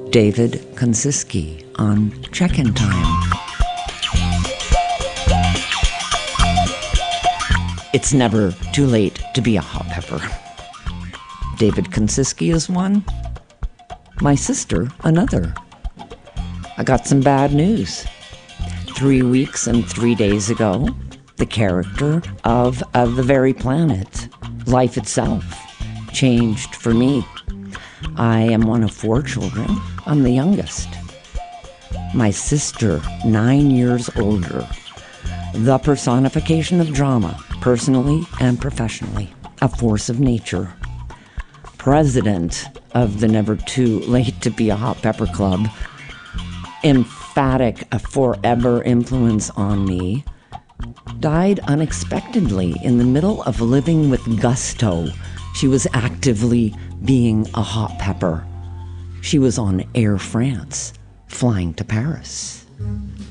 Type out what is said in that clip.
David Konsisky on Check-In Time. It's never too late to be a hot pepper. David Konsisky is one. My sister, another. I got some bad news. 3 weeks and 3 days ago, the character of the very planet, life itself, changed for me. I am one of 4 children. I'm the youngest. My sister, 9 years older, the personification of drama, personally and professionally, a force of nature. President of the Never Too Late to Be a Hot Pepper Club, emphatic, a forever influence on me, died unexpectedly in the middle of living with gusto. She was actively being a hot pepper. She was on Air France, flying to Paris.